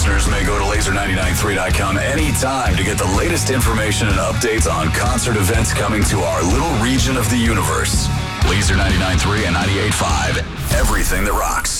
listeners may go to laser993.com anytime to get the latest information and updates on concert events coming to our little region of the universe. Laser 99.3 and 98.5. Everything that rocks.